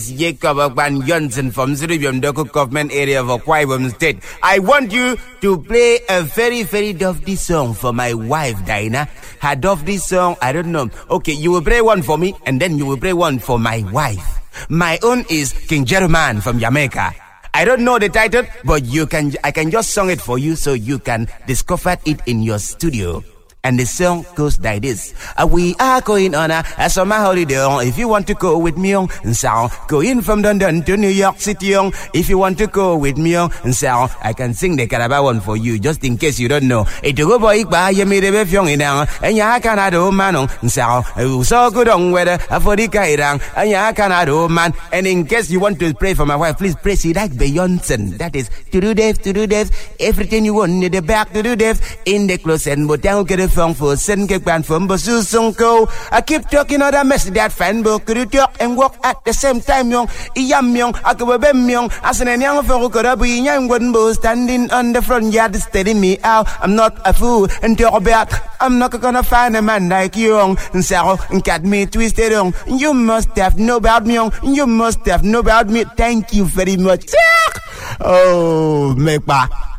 Jacob Akban Johnson from Zuribium Doko government area of Akwa Ibom State. I want you to play a very, very dovey song for my wife, Dinah. Her dovey song, I don't know. Okay, you will play one for me, and then you will play one for my wife. My own is King Jeremiah from Jamaica. I don't know the title, but I can just sing it for you so you can discover it in your studio. And the song goes like this. We are going on a summer holiday. If you want to go with me, going from London to New York City. If you want to go with me, I can sing the Carabao one for you, just in case you don't know. It go boy by you made a young in and ya canado man. So good on weather for the Kairang and ya canado man. And in case you want to pray for my wife, please pray see that Beyonce. That is to do death, everything you want in the back to do death in the closet, but don't get it. For send get band from Basusonko. I keep talking other message that fan book. Could you talk and walk at the same time, young? Yam young, Akabem young, as an young for Korabi, young wooden bow standing on the front yard, steady me out. I'm not a fool and talk about. I'm not gonna find a man like you, and so and got me twisted on. You must have know about me, young. You must have know about me. Thank you very much. Oh, make